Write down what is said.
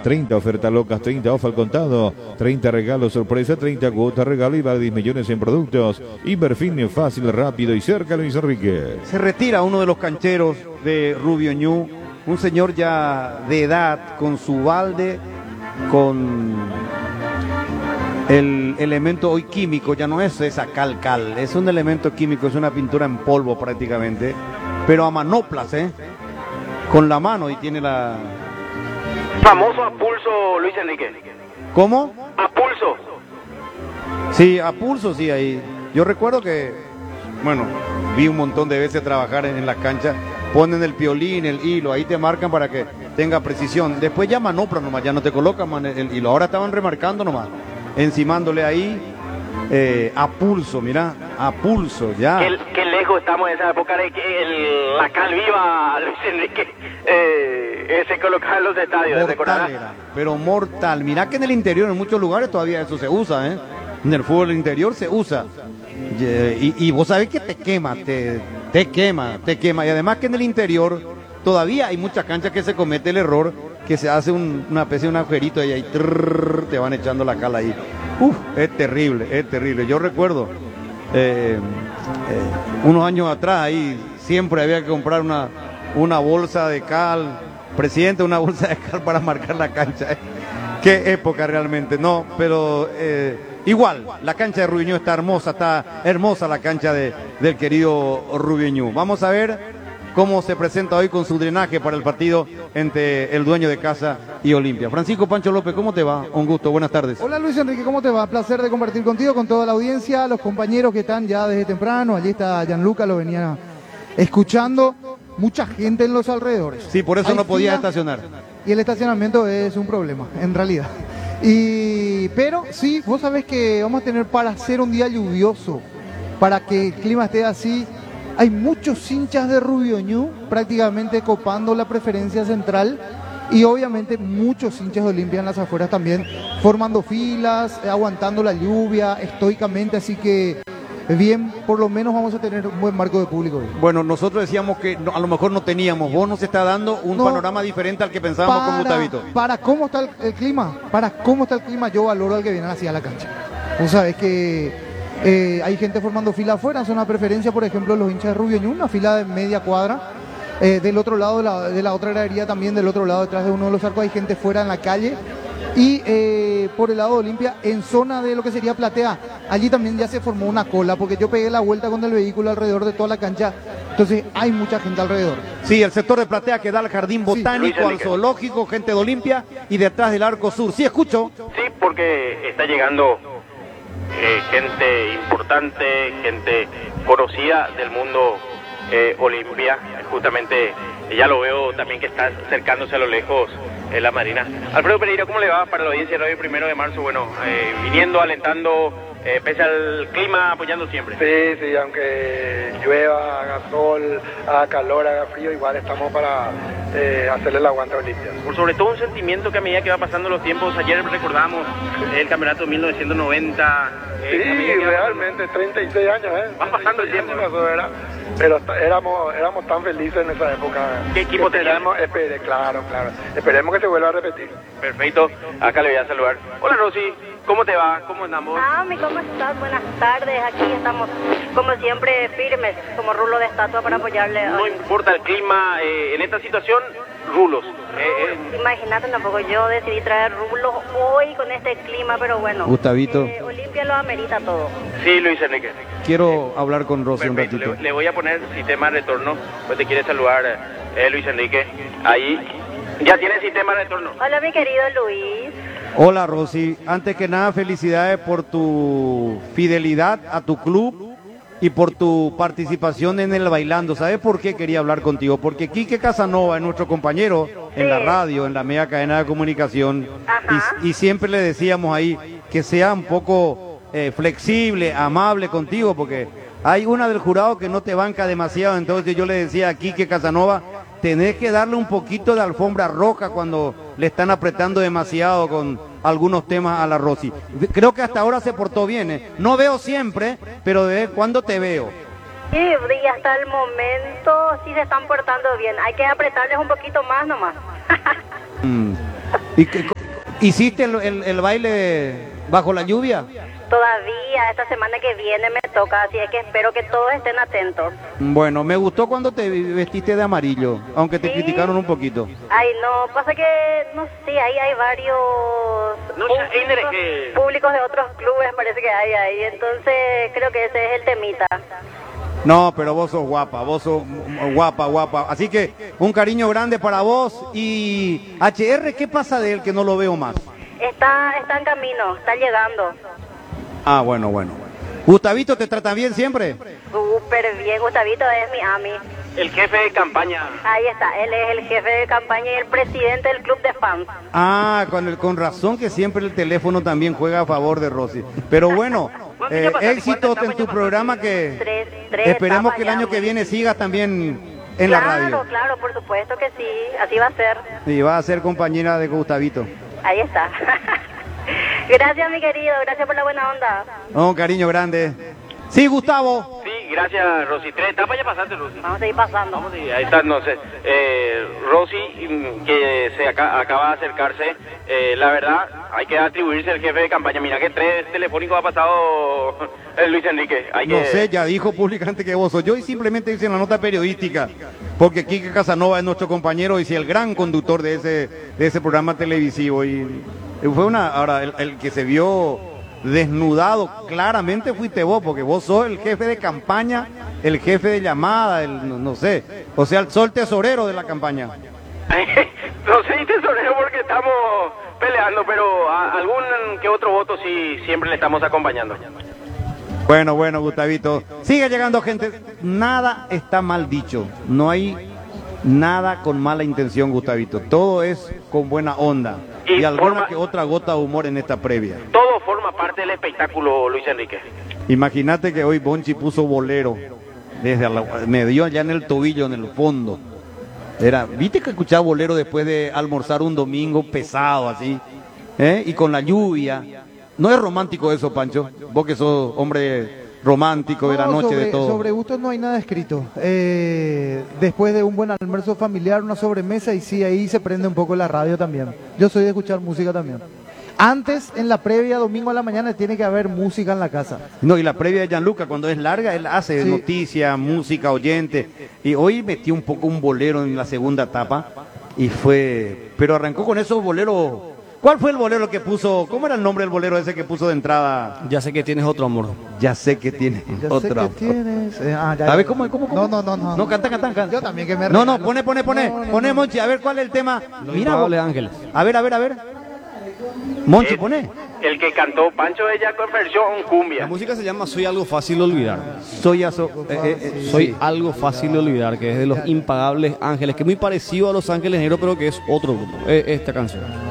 30 ofertas locas, 30 off al contado, 30 regalos sorpresa, 30 cuotas regalo y va a 10 millones en productos. Inverfine fácil, rápido y cerca, Luis Enrique. Se retira uno de los cancheros de Rubio Ñu, un señor ya de edad, con su balde, con el elemento hoy químico, ya no es esa cal, es un elemento químico, es una pintura en polvo prácticamente, pero a manoplas, con la mano, y tiene la... Famoso a pulso, Luis Enrique. ¿Cómo? A pulso. Sí, a pulso, sí, ahí. Yo recuerdo que, bueno, vi un montón de veces trabajar en la cancha, ponen el piolín, el hilo, ahí te marcan para que tenga precisión. Después ya manopla nomás, ya no te colocan el hilo. Ahora estaban remarcando nomás, encimándole ahí a pulso, mira, a pulso, ya. Qué lejos estamos de esa época de que la cal viva, Luis Enrique, se colocaba en los estadios. Mortal era, pero mortal. Mira que en el interior, en muchos lugares todavía eso se usa, En el fútbol interior se usa. Y vos sabés que te quema, te quema. Y además que en el interior todavía hay muchas canchas que se comete el error, que se hace una especie de un agujerito y ahí te van echando la cal ahí. Es terrible, es terrible. Yo recuerdo unos años atrás ahí siempre había que comprar una bolsa de cal, presidente, una bolsa de cal para marcar la cancha. Qué época realmente, no, pero igual, la cancha de Rubio Ñu está hermosa la cancha del querido Rubio Ñu. Vamos a ver cómo se presenta hoy con su drenaje para el partido entre el dueño de casa y Olimpia. Francisco Pancho López, ¿cómo te va? Un gusto, buenas tardes. Hola Luis Enrique, ¿cómo te va? Placer de compartir contigo, con toda la audiencia, los compañeros que están ya desde temprano. Allí está Gianluca, lo venía escuchando. Mucha gente en los alrededores. Sí, por eso no podía estacionar. Y el estacionamiento es un problema, en realidad. Pero sí, vos sabés que vamos a tener, para hacer un día lluvioso, para que el clima esté así, hay muchos hinchas de Rubio Ñu prácticamente copando la preferencia central, y obviamente muchos hinchas de Olimpia en las afueras también, formando filas, aguantando la lluvia estoicamente, así que bien, por lo menos vamos a tener un buen marco de público hoy. Bueno, nosotros decíamos que a lo mejor no teníamos, vos nos está dando un panorama diferente al que pensábamos con Gustavito. Para cómo está el clima, yo valoro al que viene hacia la cancha. Vos sabés que hay gente formando fila afuera, es una preferencia, por ejemplo, los hinchas de Rubio Ñu, una fila de media cuadra. Del otro lado de la otra gradería, también del otro lado, detrás de uno de los arcos, hay gente fuera en la calle. Y por el lado de Olimpia, en zona de lo que sería platea, allí también ya se formó una cola, porque yo pegué la vuelta con el vehículo alrededor de toda la cancha, entonces hay mucha gente alrededor. Sí, el sector de platea que da al jardín botánico, sí, al zoológico, gente de Olimpia, y detrás del arco sur. Sí, escucho. Sí, porque está llegando gente importante, gente conocida del mundo Olimpia. Justamente ya lo veo también que está acercándose a lo lejos la Marina. Alfredo Pereira, ¿cómo le va para la audiencia de hoy, 1 de marzo? Bueno, viniendo, alentando, pese al clima, apoyando siempre. Sí, aunque llueva, haga sol, haga calor, haga frío, igual estamos para hacerle el aguante a Olimpia. Por sobre todo un sentimiento que a medida que va pasando los tiempos, ayer recordamos el campeonato de 1990. Sí, realmente, 36 años, Va pasando el tiempo. Pero éramos tan felices en esa época. ¿Qué equipo teníamos? Claro. Esperemos que se vuelva a repetir. Perfecto. Acá le voy a saludar. Hola, Rosy. ¿Cómo te va? ¿Cómo andamos? ¿Cómo estás? Buenas tardes. Aquí estamos, como siempre, firmes, como rulo de estatua para apoyarle. No importa el clima, en esta situación, rulos. Imagínate, tampoco yo decidí traer rulos hoy con este clima, pero bueno. Gustavito. Olimpia lo amerita todo. Sí, Luis Enrique. Quiero hablar con Rosy un ratito. Le voy a poner sistema de retorno, pues te quiere saludar Luis Enrique. Ahí ya tiene sistema de retorno. Hola, mi querido Luis. Hola, Rosy. Antes que nada, felicidades por tu fidelidad a tu club y por tu participación en el Bailando. ¿Sabes por qué quería hablar contigo? Porque Quique Casanova es nuestro compañero en la radio, en la media cadena de comunicación, y siempre le decíamos ahí que sea un poco flexible, amable contigo, porque hay una del jurado que no te banca demasiado. Entonces yo le decía a Quique Casanova, tenés que darle un poquito de alfombra roja cuando le están apretando demasiado con algunos temas a la Rosy. Creo que hasta ahora se portó bien, ¿eh? No veo siempre, pero de vez en cuando te veo. Sí, y hasta el momento sí se están portando bien. Hay que apretarles un poquito más nomás. ¿Y ¿Hiciste el baile bajo la lluvia? Todavía esta semana que viene me toca, así es que espero que todos estén atentos. Bueno, me gustó cuando te vestiste de amarillo, aunque te Sí. criticaron un poquito. Ay, no, pasa que, no sé, ahí hay varios No, públicos de otros clubes, parece que hay ahí, entonces creo que ese es el temita. No, pero vos sos guapa, guapa. Así que un cariño grande para vos. Y HR, ¿qué pasa de él que no lo veo más? Está en camino, está llegando. Ah, bueno. Gustavito, ¿te trata bien siempre? Súper bien, Gustavito es mi ami. El jefe de campaña. Ahí está, él es el jefe de campaña y el presidente del club de fans. Ah, con razón que siempre el teléfono también juega a favor de Rosy. Pero bueno, éxitos en tu programa que Tres esperemos etapas que el ya, año muy que viene bien. sigas también en la radio. Claro, por supuesto que sí, así va a ser. Y va a ser compañera de Gustavito. Ahí está. Gracias, mi querido, gracias por la buena onda. Un cariño grande. Sí, Gustavo. Sí, gracias, Rosy. 3 etapas ya pasaste, Rosy. Vamos a ir pasando. Vamos, ahí está, no sé. Rosy, que se acaba de acercarse, la verdad, hay que atribuirse al jefe de campaña. Mira que 3 telefónicos ha pasado Luis Enrique. No sé, ya dijo públicamente que vos sos yo y simplemente dice en la nota periodística, porque Quique Casanova es nuestro compañero y sí, el gran conductor de ese programa televisivo. Y fue ahora el que se vio desnudado claramente fuiste vos, porque vos sos el jefe de campaña, el jefe de llamada, no sé, o sea, el sol tesorero de la campaña. No sé, tesorero, porque estamos peleando, pero algún que otro voto sí siempre le estamos acompañando. Bueno, Gustavito. Sigue llegando gente. Nada está mal dicho. No hay nada con mala intención, Gustavito. Todo es con buena onda. Y alguna que otra gota de humor en esta previa. Todo forma parte del espectáculo, Luis Enrique. Imagínate que hoy Bonchi puso bolero. Me dio allá en el tobillo, en el fondo. ¿Viste que escuchaba bolero después de almorzar un domingo pesado así? Y con la lluvia. ¿No es romántico eso, Pancho? Vos que sos hombre romántico de la noche, de todo. Sobre gustos no hay nada escrito. Después de un buen almuerzo familiar, una sobremesa, y sí, ahí se prende un poco la radio también. Yo soy de escuchar música también. Antes, en la previa, domingo a la mañana, tiene que haber música en la casa. No, y la previa de Gianluca, cuando es larga, él hace noticias, música, oyente. Y hoy metió un poco un bolero en la segunda etapa. Y fue... Pero arrancó con esos boleros... ¿Cuál fue el bolero que puso? ¿Cómo era el nombre del bolero ese que puso de entrada? Ya sé que tienes otro amor. Ya sé que tienes otro amor. ¿Sabes cómo? No. No, canta. Yo también que me No, regalo. pone Monchi, a ver cuál es el tema. Mira, vos. Ángeles. A ver. Monchi, pone. El que cantó Pancho ella con versión La cumbia. música se llama Soy algo fácil de olvidar. Soy Soy algo fácil de olvidar, que es de los Impagables Ángeles, que es muy parecido a Los Ángeles Negros, pero que es otro grupo. Esta canción.